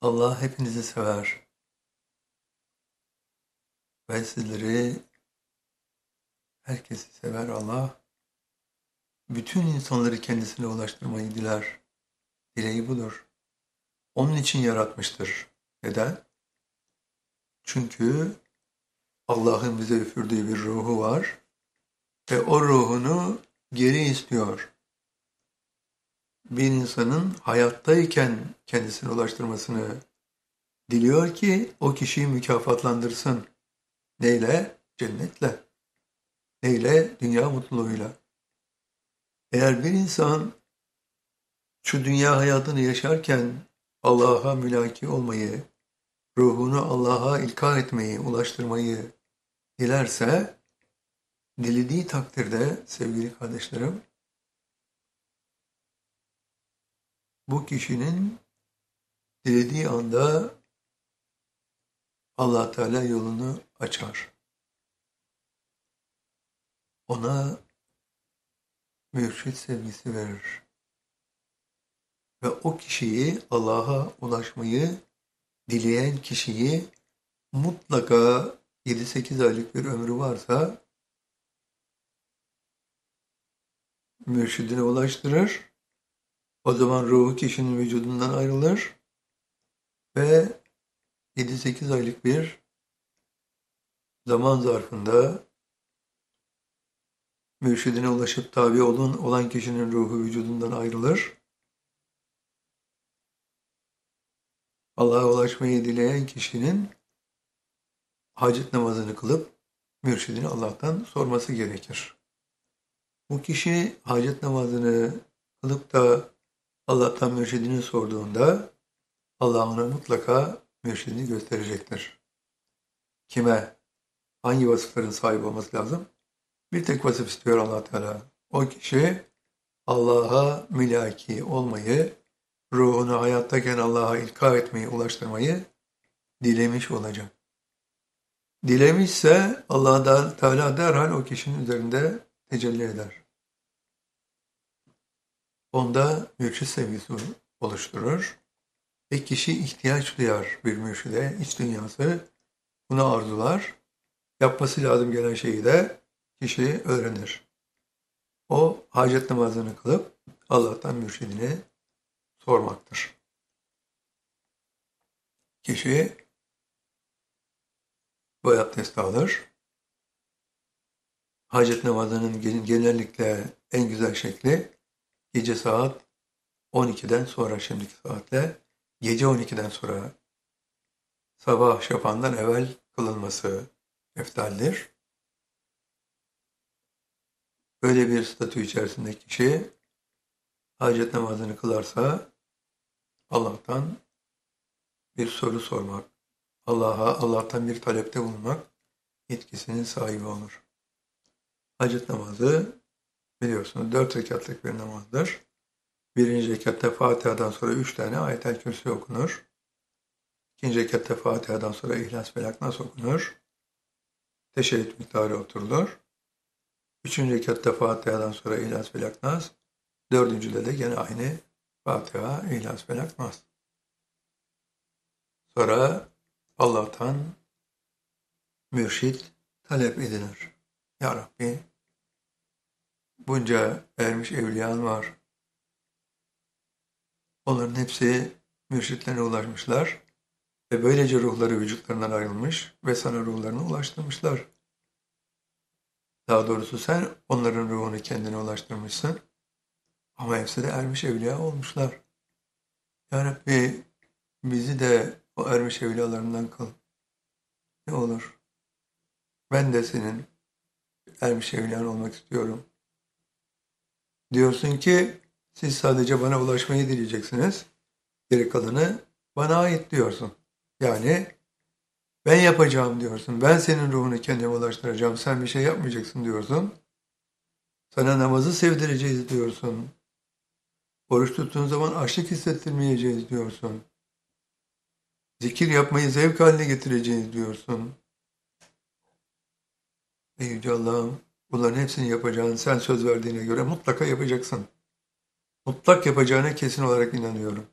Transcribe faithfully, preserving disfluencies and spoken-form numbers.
Allah hepinizi sever ve sizleri, herkesi sever Allah. Bütün insanları kendisine ulaştırmayı diler. Dileği budur. Onun için yaratmıştır. Neden? Çünkü Allah'ın bize üfürdüğü bir ruhu var ve o ruhunu geri istiyor. Bir insanın hayattayken kendisine ulaştırmasını diliyor ki o kişiyi mükafatlandırsın. Neyle? Cennetle. Neyle? Dünya mutluluğuyla. Eğer bir insan şu dünya hayatını yaşarken Allah'a mülaki olmayı, ruhunu Allah'a ilka etmeyi, ulaştırmayı dilerse, dilediği takdirde sevgili kardeşlerim, bu kişinin dilediği anda Allah Teala yolunu açar. Ona mürşit sevgisi verir. Ve o kişiyi, Allah'a ulaşmayı dileyen kişiyi mutlaka yedi sekiz aylık bir ömrü varsa mürşidine ulaştırır. O zaman ruhu kişinin vücudundan ayrılır ve yedi sekiz aylık bir zaman zarfında mürşidine ulaşıp tabi olun, olan kişinin ruhu vücudundan ayrılır. Allah'a ulaşmayı dileyen kişinin hacet namazını kılıp mürşidini Allah'tan sorması gerekir. Bu kişi hacet namazını kılıp da Allah'tan mürşidini sorduğunda Allah ona mutlaka mürşidini gösterecektir. Kime? Hangi vasıfların sahibi olması lazım? Bir tek vasıf istiyor Allah Teala. O kişi Allah'a mülaki olmayı, ruhunu hayattayken Allah'a ilka etmeyi, ulaştırmayı dilemiş olacak. Dilemişse Allah Teala derhal o kişinin üzerinde tecelli eder. Onda mürşid sevgisi oluşturur ve kişi ihtiyaç duyar bir mürşide, iç dünyası bunu arzular. Yapması lazım gelen şeyi de kişi öğrenir. O hacet namazını kılıp Allah'tan mürşidini sormaktır. Kişi bu abdesti alır. Hacet namazının genellikle en güzel şekli gece saat on ikiden sonra, şimdiki saatle gece on ikiden sonra sabah şafağından evvel kılınması eftaldir. Böyle bir statü içerisinde kişi hacet namazını kılarsa Allah'tan bir soru sormak, Allah'a Allah'tan bir talepte bulunmak yetkisinin sahibi olur. Hacet namazı biliyorsunuz dört rekatlık bir namazdır. Birinci rekatta Fatiha'dan sonra üç tane Ayet-el Kürsi okunur. İkinci rekatta Fatiha'dan sonra İhlas Felak Nas okunur. Teşehhüd miktarı oturulur. Üçüncü rekatta Fatiha'dan sonra İhlas Felak Nas. Dördüncüde de gene aynı Fatiha, İhlas Felak Nas. Sonra Allah'tan mürşit talep edilir. Ya Rabbi, bunca ermiş evliyan var. Onların hepsi mürşitlerine ulaşmışlar ve böylece ruhları vücutlarından ayrılmış ve sana ruhlarını ulaştırmışlar. Daha doğrusu sen onların ruhunu kendine ulaştırmışsın ama hepsi de ermiş evliya olmuşlar. Ya Rabbi, bizi de o ermiş evliyalarından kıl. Ne olur? Ben de senin ermiş evliyan olmak istiyorum. Diyorsun ki siz sadece bana ulaşmayı dileyeceksiniz. Geri kalanı bana ait diyorsun. Yani ben yapacağım diyorsun. Ben senin ruhunu kendime ulaştıracağım. Sen bir şey yapmayacaksın diyorsun. Sana namazı sevdireceğiz diyorsun. Oruç tuttuğun zaman açlık hissettirmeyeceğiz diyorsun. Zikir yapmayı zevk haline getireceğiz diyorsun. Ey Yüce Allah'ım, bunların hepsini yapacağını sen söz verdiğine göre mutlaka yapacaksın. Mutlak yapacağına kesin olarak inanıyorum.